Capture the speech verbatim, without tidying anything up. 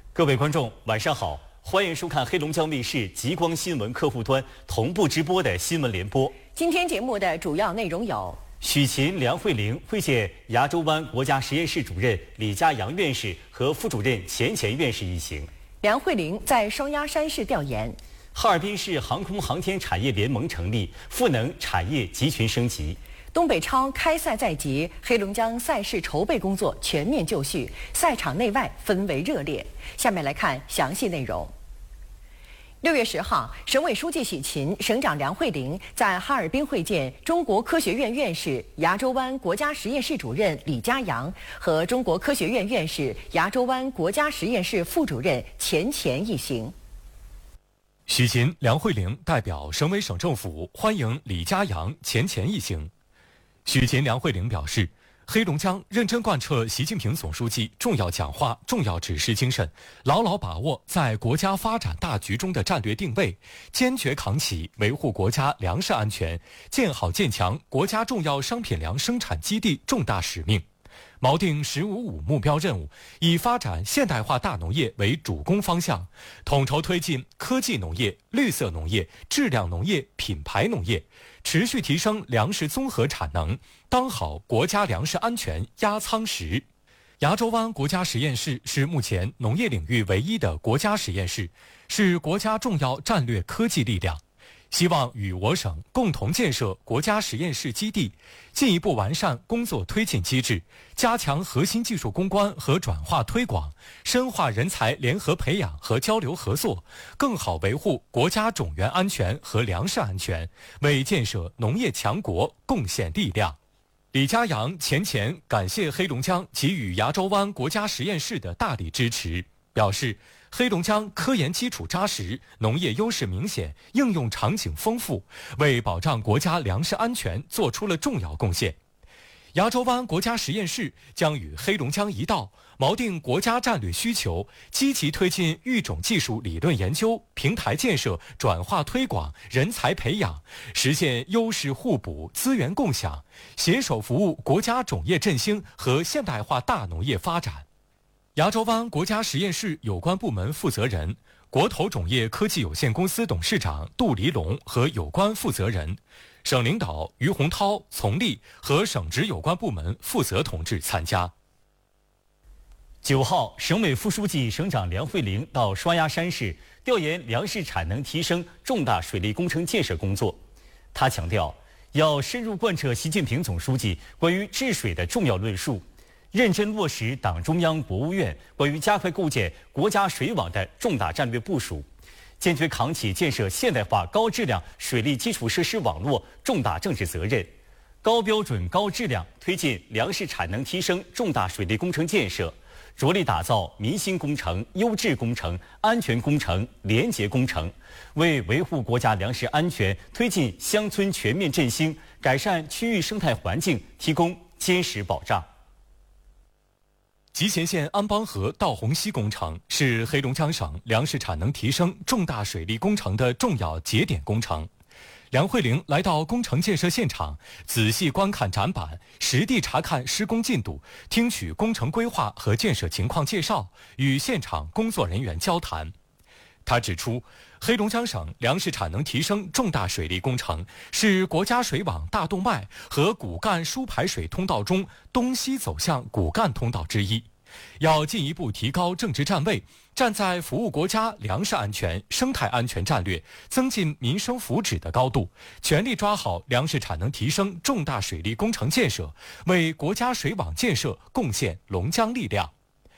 各位观众，晚上好，欢迎收看黑龙江卫视极光新闻客户端同步直播的新闻联播。 今天节目的主要内容有： 许勤、梁慧玲会见牙洲湾国家实验室主任李家扬院士和副主任钱乾院士一行； 梁慧玲在双鸭山市调研； 哈尔滨市航空航天产业联盟成立，赋能产业集群升级； 东北超开赛在即，黑龙江赛事筹备工作全面就绪，赛场内外氛围热烈。下面来看详细内容。六月十号，省委书记许勤、省长梁慧玲在哈尔滨会见中国科学院院士、牙洲湾国家实验室主任李家扬和中国科学院院士、牙洲湾国家实验室副主任钱乾一行。 许勤、梁慧玲代表省委省政府欢迎李家扬、钱乾一行。许勤、梁慧玲表示，黑龙江认真贯彻习近平总书记重要讲话、重要指示精神，牢牢把握在国家发展大局中的战略定位，坚决扛起维护国家粮食安全、建好建强国家重要商品粮生产基地重大使命，锚定“十五五”目标任务，以发展现代化大农业为主攻方向，统筹推进科技农业、绿色农业、质量农业、品牌农业，持续提升粮食综合产能，当好国家粮食安全压舱石。牙洲湾国家实验室是目前农业领域唯一的国家实验室，是国家重要战略科技力量。希望与我省共同建设国家实验室基地，进一步完善工作推进机制，加强核心技术攻关和转化推广，深化人才联合培养和交流合作，更好维护国家种源安全和粮食安全，为建设农业强国贡献力量。李家扬、钱乾感谢黑龙江给予牙洲湾国家实验室的大力支持，表示黑龙江科研基础扎实，农业优势明显，应用场景丰富，为保障国家粮食安全做出了重要贡献。牙洲湾国家实验室将与黑龙江一道，锚定国家战略需求，积极推进育种技术理论研究、平台建设、转化推广、人才培养，实现优势互补、资源共享，携手服务国家种业振兴和现代化大农业发展。牙洲湾国家实验室有关部门负责人、国投种业科技有限公司董事长杜黎龙和有关负责人、省领导于洪涛、丛丽和省直有关部门负责同志参加。 九号，省委副书记、省长梁慧玲到双鸭山市调研粮食产能提升重大水利工程建设工作。他强调，要深入贯彻习近平总书记关于治水的重要论述，认真落实党中央、国务院关于加快构建国家水网的重大战略部署，坚决扛起建设现代化高质量水利基础设施网络重大政治责任，高标准、高质量推进粮食产能提升重大水利工程建设，着力打造民心工程、优质工程、安全工程、廉洁工程，为维护国家粮食安全、推进乡村全面振兴、改善区域生态环境提供坚实保障。 集贤县安邦河道洪溪工程是黑龙江省粮食产能提升重大水利工程的重要节点工程。梁慧玲来到工程建设现场，仔细观看展板，实地查看施工进度，听取工程规划和建设情况介绍，与现场工作人员交谈。他指出，黑龙江省粮食产能提升重大水利工程是国家水网大动脉和骨干输排水通道中东西走向骨干通道之一，要进一步提高政治站位，站在服务国家粮食安全、生态安全战略、增进民生福祉的高度，全力抓好粮食产能提升重大水利工程建设，为国家水网建设贡献龙江力量。